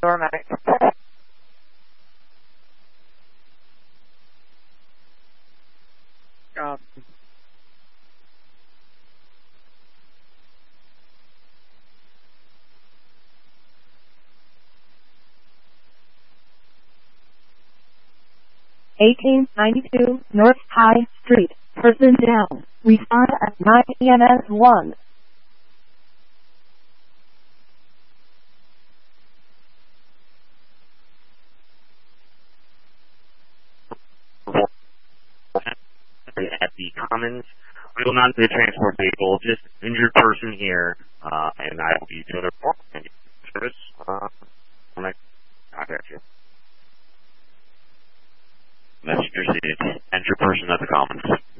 Paramedic. Copy. $1892 North High Street. Person down. Respond at 9 EMS 1. At the Commons, we will not be a transport vehicle, just injured person here, and I will be doing a report. Service, when I contact you. Message received. Injured person at the Commons.